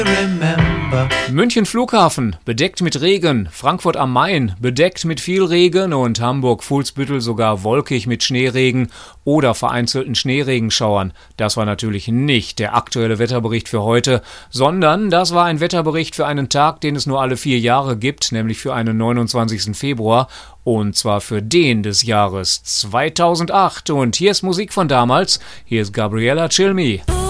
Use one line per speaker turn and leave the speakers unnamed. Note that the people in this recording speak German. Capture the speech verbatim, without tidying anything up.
München Flughafen bedeckt mit Regen, Frankfurt am Main bedeckt mit viel Regen und Hamburg-Fuhlsbüttel sogar wolkig mit Schneeregen oder vereinzelten Schneeregenschauern. Das war natürlich nicht der aktuelle Wetterbericht für heute, sondern das war ein Wetterbericht für einen Tag, den es nur alle vier Jahre gibt, nämlich für einen neunundzwanzigsten Februar und zwar für den des Jahres zweitausendacht. Und hier ist Musik von damals, hier ist Gabriella Cilmi.